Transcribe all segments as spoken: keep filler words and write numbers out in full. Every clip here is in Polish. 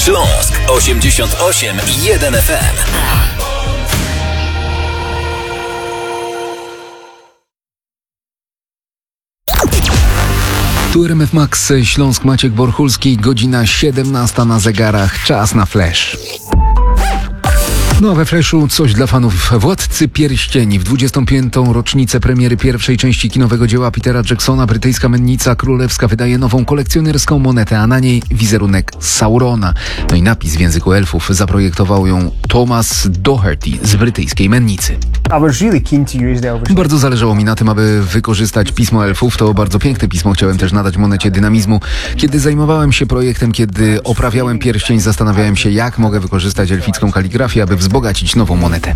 Śląsk osiemdziesiąt osiem i jeden F M. Tu R M F Max, Śląsk, Maciek Borchulski, godzina siedemnasta na zegarach, czas na Flash. No a we Flashu coś dla fanów Władcy Pierścieni. W dwudziestą piątą rocznicę premiery pierwszej części kinowego dzieła Petera Jacksona brytyjska mennica królewska wydaje nową kolekcjonerską monetę, a na niej wizerunek Saurona. No i napis w języku elfów zaprojektował ją Thomas Doherty z brytyjskiej mennicy. Bardzo zależało mi na tym, aby wykorzystać pismo elfów. To bardzo piękne pismo. Chciałem też nadać monecie dynamizmu. Kiedy zajmowałem się projektem, kiedy oprawiałem pierścień, zastanawiałem się, jak mogę wykorzystać elficką kaligrafię, aby wzbogacić nową monetę.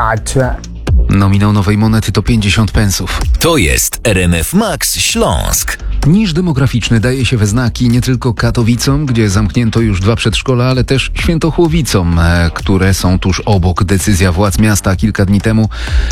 Nominał nowej monety to pięćdziesiąt pensów. To jest R M F Max Śląsk. Niż demograficzny daje się we znaki nie tylko Katowicom, gdzie zamknięto już dwa przedszkola, ale też Świętochłowicom, e, które są tuż obok. Decyzja władz miasta kilka dni temu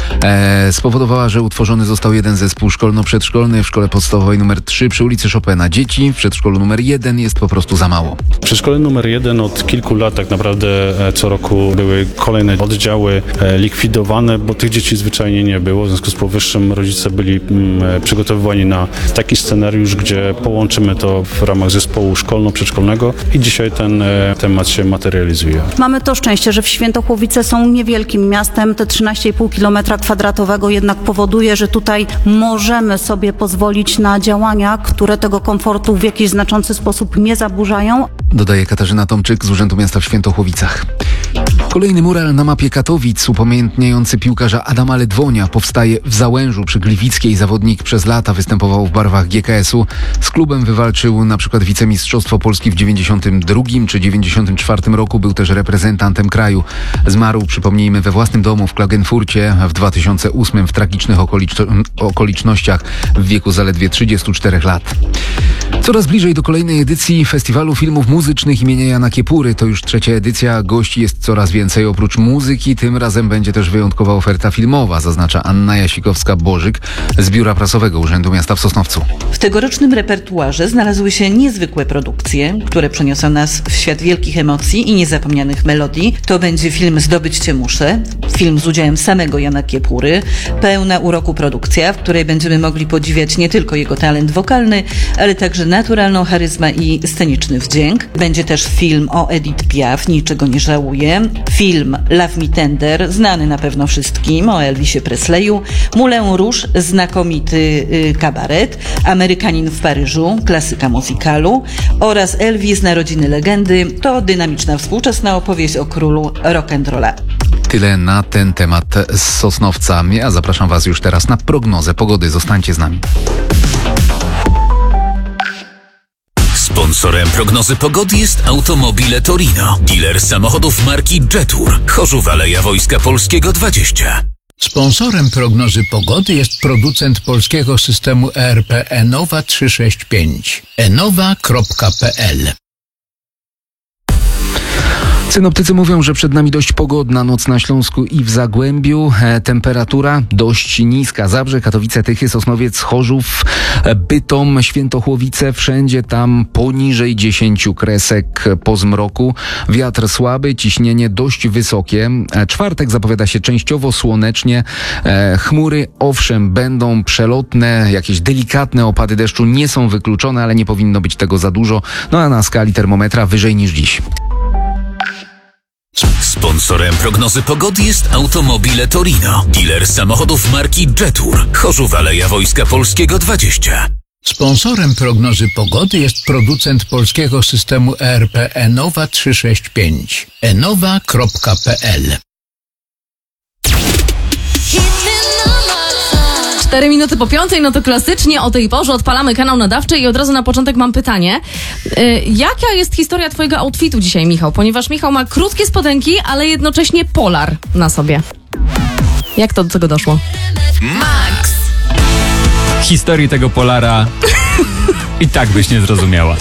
e, spowodowała, że utworzony został jeden zespół szkolno-przedszkolny w szkole podstawowej numer trzy przy ulicy Chopina. Dzieci w przedszkolu numer jeden jest po prostu za mało. W przedszkole numer jeden od kilku lat tak naprawdę e, co roku były kolejne oddziały e, likwidowane, bo tych dzieci zwyczajnie nie było. W związku z powyższym rodzice byli mm, przygotowywani na taki scenariusz, gdzie połączymy to w ramach zespołu szkolno-przedszkolnego i dzisiaj ten e, temat się materializuje. Mamy to szczęście, że w Świętochłowice są niewielkim miastem. Te trzynaście i pół kilometra kwadratowego jednak powoduje, że tutaj możemy sobie pozwolić na działania, które tego komfortu w jakiś znaczący sposób nie zaburzają. Dodaje Katarzyna Tomczyk z Urzędu Miasta w Świętochłowicach. Kolejny mural na mapie Katowic upamiętniający piłkarza Adama Ledwonia powstaje w Załężu przy Gliwickiej. Zawodnik przez lata występował w barwach G K S u. Z klubem wywalczył na przykład wicemistrzostwo Polski w dziewięćdziesiątym drugim czy dziewięćdziesiątym czwartym roku. Był też reprezentantem kraju. Zmarł, przypomnijmy, we własnym domu w Klagenfurcie w dwa tysiące ósmym w tragicznych okolicz- okolicznościach w wieku zaledwie trzydziestu czterech lat. Coraz bliżej do kolejnej edycji Festiwalu Filmów Muzycznych imienia Jana Kiepury. To już trzecia edycja. Gości jest coraz więcej. Oprócz muzyki tym razem będzie też wyjątkowa oferta filmowa, zaznacza Anna Jasikowska-Bożyk z Biura Prasowego Urzędu Miasta w Sosnowcu. W tegorocznym repertuarze znalazły się niezwykłe produkcje, które przeniosą nas w świat wielkich emocji i niezapomnianych melodii. To będzie film Zdobyć Cię muszę, film z udziałem samego Jana Kiepury, pełna uroku produkcja, w której będziemy mogli podziwiać nie tylko jego talent wokalny, ale także naturalną charyzmę i sceniczny wdzięk. Będzie też film o Edith Piaf, Niczego nie żałuję, film Love Me Tender, znany na pewno wszystkim, o Elvisie Presleyu, Moulin Rouge, znakomity y, kabaret, Amerykanin w Paryżu, klasyka musicalu oraz Elvis, Narodziny legendy, to dynamiczna współczesna opowieść o królu rock'n'rolla. Tyle na ten temat z Sosnowca. Ja zapraszam Was już teraz na prognozę pogody. Zostańcie z nami. Sponsorem prognozy pogody jest Automobile Torino, dealer samochodów marki Jetour, Chorzów, Aleja Wojska Polskiego dwadzieścia. Sponsorem prognozy pogody jest producent polskiego systemu E R P Enowa trzysta sześćdziesiąt pięć. enowa kropka p l. Synoptycy mówią, że przed nami dość pogodna noc na Śląsku i w Zagłębiu. E, temperatura dość niska. Zabrze, Katowice, Tychy, Sosnowiec, Chorzów, Bytom, Świętochłowice. Wszędzie tam poniżej dziesięciu kresek po zmroku. Wiatr słaby, ciśnienie dość wysokie. E, czwartek zapowiada się częściowo słonecznie. E, chmury, owszem, będą przelotne. Jakieś delikatne opady deszczu nie są wykluczone, ale nie powinno być tego za dużo. No a na skali termometra wyżej niż dziś. Sponsorem prognozy pogody jest Automobile Torino, dealer samochodów marki Jetour, Chorzów, Aleja Wojska Polskiego dwadzieścia. Sponsorem prognozy pogody jest producent polskiego systemu E R P Enowa trzysta sześćdziesiąt pięć. enowa kropka p l. Cztery minuty po piątej, no to klasycznie o tej porze odpalamy kanał nadawczy i od razu na początek mam pytanie. Yy, jaka jest historia twojego outfitu dzisiaj, Michał? Ponieważ Michał ma krótkie spodenki, ale jednocześnie polar na sobie. Jak to do tego doszło? Max! Historii tego polara i tak byś nie zrozumiała.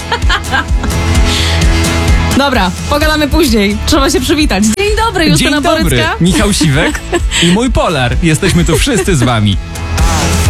Dobra, pogadamy później. Trzeba się przywitać. Dzień dobry, Justyna Dzień dobry, Borycka. Michał Siwek i mój polar. Jesteśmy tu wszyscy z wami.